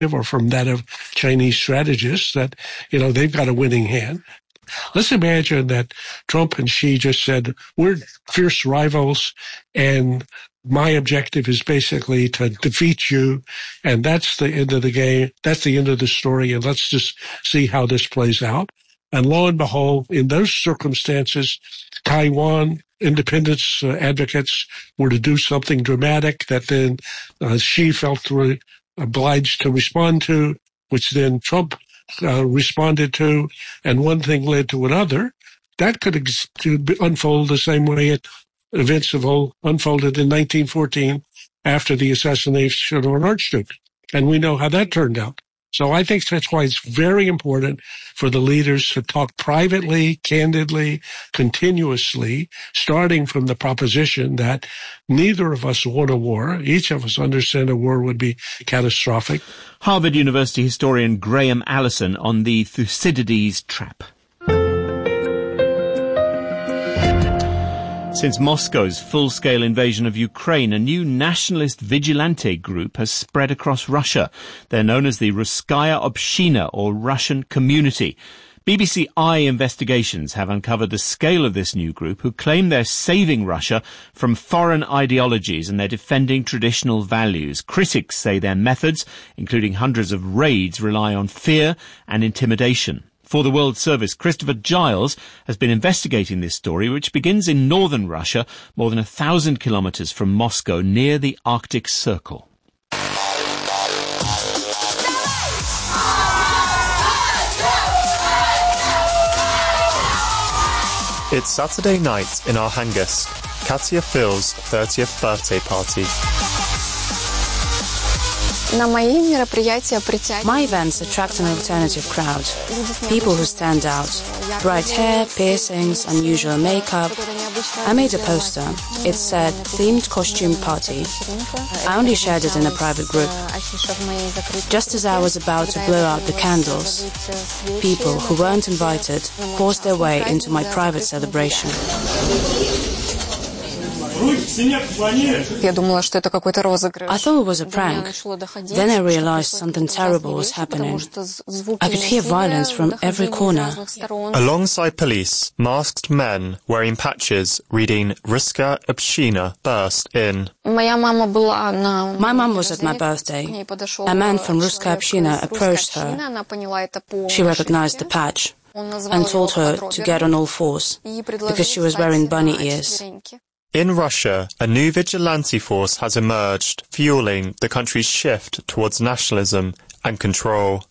or from that of Chinese strategists that, they've got a winning hand. Let's imagine that Trump and Xi just said, we're fierce rivals and my objective is basically to defeat you, and that's the end of the game. That's the end of the story, and let's just see how this plays out. And lo and behold, in those circumstances, Taiwan independence advocates were to do something dramatic that then Xi felt obliged to respond to, which then Trump responded to, and one thing led to another. That could unfold the same way events unfolded in 1914 after the assassination of an archduke. And we know how that turned out. So I think that's why it's very important for the leaders to talk privately, candidly, continuously, starting from the proposition that neither of us want a war. Each of us understand a war would be catastrophic. Harvard University historian Graham Allison on the Thucydides trap. Since Moscow's full-scale invasion of Ukraine, a new nationalist vigilante group has spread across Russia. They're known as the Russkaya Obshchina, or Russian Community. BBC Eye investigations have uncovered the scale of this new group, who claim they're saving Russia from foreign ideologies and they're defending traditional values. Critics say their methods, including hundreds of raids, rely on fear and intimidation. For the World Service, Christopher Giles has been investigating this story, which begins in northern Russia, more than 1,000 kilometres from Moscow, near the Arctic Circle. It's Saturday night in Arhangelsk, Katya Phil's 30th birthday party. My events attract an alternative crowd. People who stand out. Bright hair, piercings, unusual makeup. I made a poster. It said, themed costume party. I only shared it in a private group. Just as I was about to blow out the candles, people who weren't invited forced their way into my private celebration. I thought it was a prank. Then I realized something terrible was happening. I could hear violence from every corner. Alongside police, masked men wearing patches reading Russkaya Obshchina burst in. My mum was at my birthday. A man from Russkaya Obshchina approached her. She recognized the patch and told her to get on all fours because she was wearing bunny ears. In Russia, a new vigilante force has emerged, fueling the country's shift towards nationalism and control.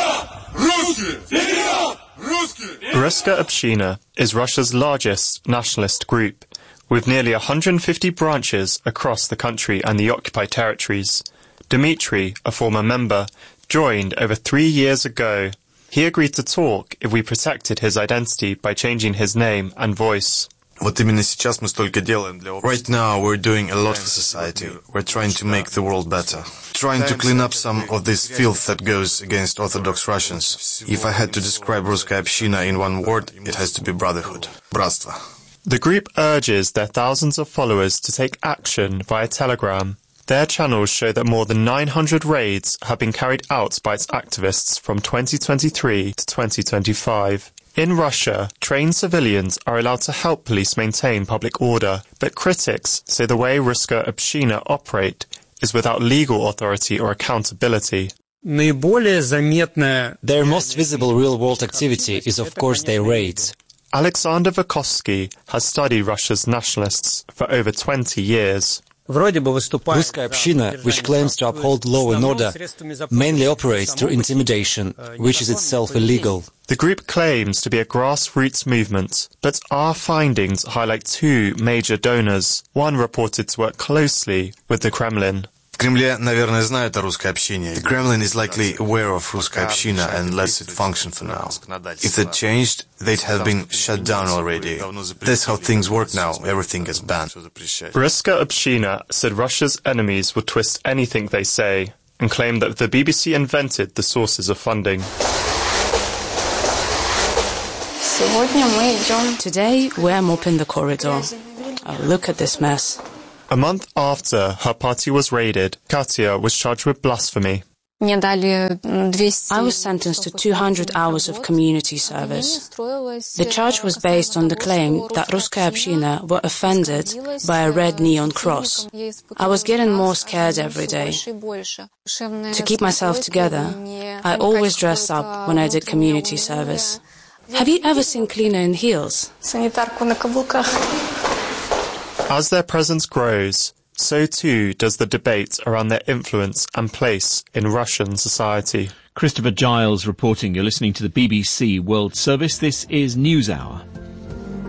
Russkaya Obshchina is Russia's largest nationalist group, with nearly 150 branches across the country and the occupied territories. Dmitry, a former member, joined over 3 years ago. He agreed to talk if we protected his identity by changing his name and voice. Right now we're doing a lot for society. We're trying to make the world better. Trying to clean up some of this filth that goes against Orthodox Russians. If I had to describe Russkaya Obshchina in one word, it has to be brotherhood. Bratstvo. The group urges their thousands of followers to take action via Telegram. Their channels show that more than 900 raids have been carried out by its activists from 2023 to 2025. In Russia, trained civilians are allowed to help police maintain public order, but critics say the way Russkaya Obshchina operate is without legal authority or accountability. Their most visible real-world activity is, of course, their raids. Alexander Vukovsky has studied Russia's nationalists for over 20 years. Russkaya Obshchina, which claims to uphold law and order, mainly operates through intimidation, which is itself illegal. The group claims to be a grassroots movement, but our findings highlight two major donors, one reported to work closely with the Kremlin. The Kremlin is likely aware of Russkaya Obshchina and lets it function for now. If that changed, they'd have been shut down already. That's how things work now. Everything gets banned. Russkaya Obshchina said Russia's enemies would twist anything they say and claimed that the BBC invented the sources of funding. Today, we're mopping the corridor. Oh, look at this mess. A month after her party was raided, Katya was charged with blasphemy. I was sentenced to 200 hours of community service. The charge was based on the claim that Ruskaya Общina were offended by a red neon cross. I was getting more scared every day. To keep myself together, I always dressed up when I did community service. Have you ever seen cleaner in heels? As their presence grows, so too does the debate around their influence and place in Russian society. Christopher Giles reporting. You're listening to the BBC World Service. This is NewsHour.